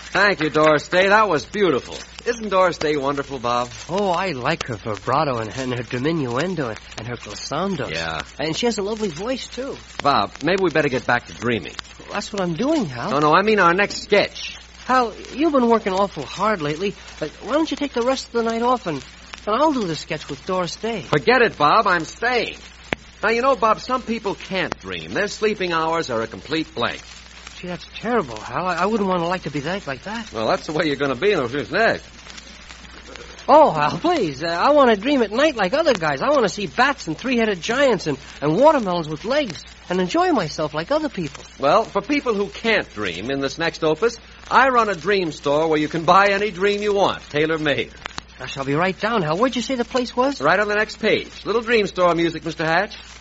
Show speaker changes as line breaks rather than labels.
Thank you, Doris Day. That was beautiful. Isn't Doris Day wonderful, Bob?
Oh, I like her vibrato and her diminuendo and her glissando.
Yeah.
And she has a lovely voice, too.
Bob, maybe we better get back to dreaming.
Well, that's what I'm doing, Hal.
No, I mean our next sketch.
Hal, you've been working awful hard lately. Why don't you take the rest of the night off and I'll do the sketch with Doris Day.
Forget it, Bob. I'm staying. Now, you know, Bob, some people can't dream. Their sleeping hours are a complete blank.
Gee, that's terrible, Hal. I wouldn't want to like to be like that.
Well, that's the way you're going to be in the next.
Oh, Hal, please. I want to dream at night like other guys. I want to see bats and three-headed giants and watermelons with legs and enjoy myself like other people.
Well, for people who can't dream in this next opus, I run a dream store where you can buy any dream you want, tailor-made.
I shall be right down, Hal. Where'd you say the place was?
Right on the next page. Little dream store music, Mr. Hatch.